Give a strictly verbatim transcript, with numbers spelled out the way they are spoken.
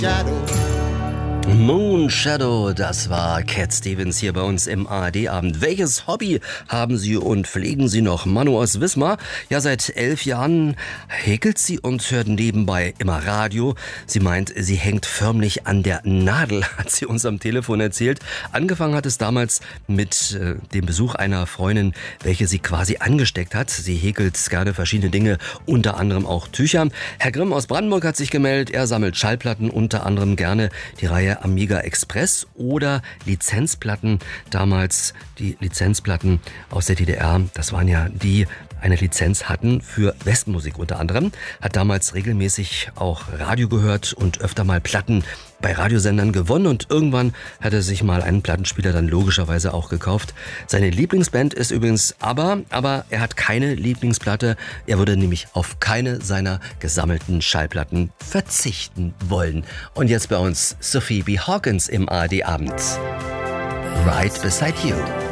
Moon Shadow, das war Cat Stevens hier bei uns im A R D-Abend. Welches Hobby haben Sie und pflegen Sie noch? Manu aus Wismar, ja seit elf Jahren häkelt sie und hört nebenbei immer Radio. Sie meint, sie hängt förmlich an der Nadel, hat sie uns am Telefon erzählt. Angefangen hat es damals mit äh, dem Besuch einer Freundin, welche sie quasi angesteckt hat. Sie häkelt gerne verschiedene Dinge, unter anderem auch Tücher. Herr Grimm aus Brandenburg hat sich gemeldet, er sammelt Schallplatten, unter anderem gerne die Reihe Amiga Express oder Lizenzplatten. Damals die Lizenzplatten aus der D D R, das waren ja die, eine Lizenz hatten für Westmusik unter anderem. Hat damals regelmäßig auch Radio gehört und öfter mal Platten bei Radiosendern gewonnen und irgendwann hat er sich mal einen Plattenspieler dann logischerweise auch gekauft. Seine Lieblingsband ist übrigens ABBA, aber er hat keine Lieblingsplatte. Er würde nämlich auf keine seiner gesammelten Schallplatten verzichten wollen. Und jetzt bei uns Sophie B. Hawkins im A R D-Abend. Right Beside You.